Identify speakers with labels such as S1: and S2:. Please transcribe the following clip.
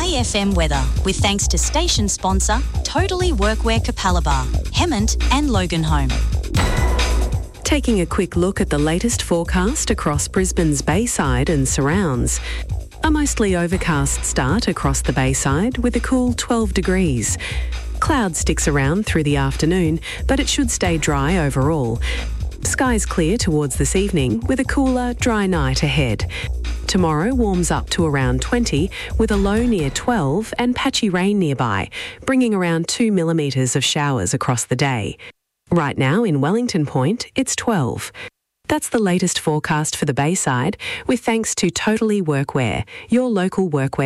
S1: IFM weather with thanks to station sponsor Totally Workwear Capalaba, Hemmant and Loganholme.
S2: Taking a quick look at the latest forecast across Brisbane's Bayside and surrounds. A mostly overcast start across the Bayside with a cool 12 degrees. Cloud sticks around through the afternoon, but it should stay dry overall. Skies clear towards this evening with a cooler, dry night ahead. Tomorrow warms up to around 20 with a low near 12 and patchy rain nearby, bringing around 2 millimetres of showers across the day. Right now in Wellington Point, it's 12. That's the latest forecast for the Bayside with thanks to Totally Workwear, your local workwear